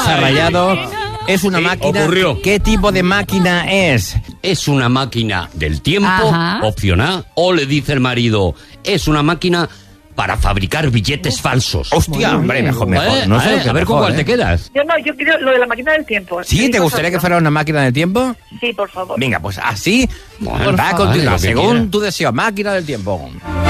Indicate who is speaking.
Speaker 1: se ha rayado. Es una máquina.
Speaker 2: Ocurrió.
Speaker 1: ¿Qué tipo de máquina es?
Speaker 2: Es una máquina del tiempo,
Speaker 3: Ajá.
Speaker 2: opción A, o le dice el marido, es una máquina para fabricar billetes falsos.
Speaker 1: Hostia, hombre, mejor. No sé,
Speaker 2: a ver con cuál te quedas.
Speaker 4: Yo quiero lo de la máquina del tiempo.
Speaker 1: ¿Sí? ¿Te gustaría que fuera una máquina del tiempo?
Speaker 4: Sí, por favor.
Speaker 1: Venga, pues así
Speaker 2: Bueno,
Speaker 1: va a continuar,
Speaker 2: lo que
Speaker 1: según
Speaker 2: quiera.
Speaker 1: tu deseo. Máquina del tiempo.